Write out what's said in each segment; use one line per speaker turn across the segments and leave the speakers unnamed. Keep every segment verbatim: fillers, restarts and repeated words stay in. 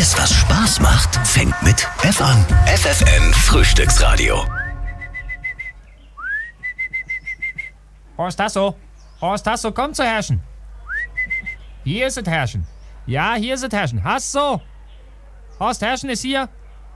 Alles, was Spaß macht, fängt mit F an. F F N Frühstücksradio.
Horst Hasso, Horst Hasso, komm zu Herrchen. Hier ist es Herrchen. Ja, hier ist es Herrchen. Hasso. Horst Herrchen ist hier.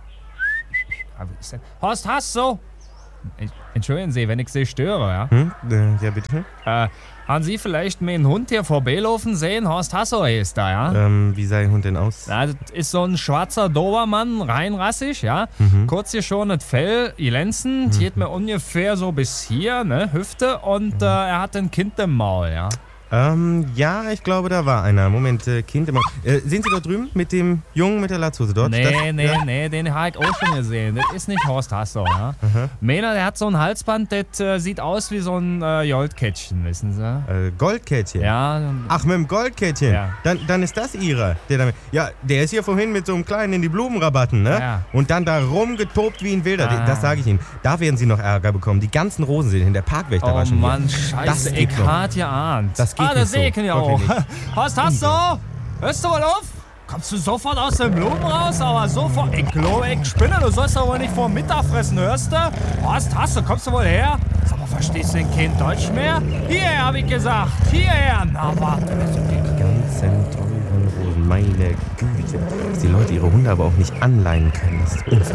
Horst Hasso. Entschuldigen Sie, wenn ich Sie störe, ja?
Hm? Äh, ja, bitte?
Äh, haben Sie vielleicht meinen Hund hier vorbeilaufen sehen? Horst Hasso ist da, ja?
Ähm, wie sah Ihr Hund denn aus?
Ja, das ist so ein schwarzer Dobermann, rein rassig, ja?
Mhm.
Kurz geschorenes Fell, glänzend, mhm. geht mir ungefähr so bis hier, ne, Hüfte, und äh, er hat ein Kind im Maul, ja?
Ähm, ja, ich glaube, da war einer. Moment, äh, Kind im äh, Sind Sie dort drüben mit dem Jungen mit der Latzhose dort?
Nee,
das,
nee,
ja?
nee, den habe ich auch schon gesehen. Das ist nicht Horst Hasso, ja? Meiner, der hat so ein Halsband, das äh, sieht aus wie so ein äh, Goldkettchen, wissen Sie?
Äh, Goldkettchen?
Ja.
Ach, mit dem Goldkettchen?
Ja.
Dann, dann ist das Ihrer. Der damit, ja, der ist hier vorhin mit so einem Kleinen in die Blumen rabatten, ne?
Ja.
Und dann da rumgetobt wie ein Wilder.
Ah.
Das sage ich Ihnen. Da werden Sie noch Ärger bekommen. Die ganzen Rosen sind in der Parkwächter
Oh
waschen.
Mann,
hier.
scheiße, ich hart geahnt.
Das geht
ah, das
nicht so.
sehe ich ja auch. Horst Hasso, hörst du mal auf? Kommst du sofort aus den Blumen raus? Aber sofort. Ich glaube, ich spinne. Du sollst aber nicht vor Mittag fressen, hörst du? Horst Hasso, kommst du wohl her? Sag mal, verstehst du denn kein Deutsch mehr? Hierher, hab ich gesagt. Hierher. Na, warte.
Die ganzen teuren Rosen. Meine Güte. Dass die Leute ihre Hunde aber auch nicht anleihen können. Das ist unfair.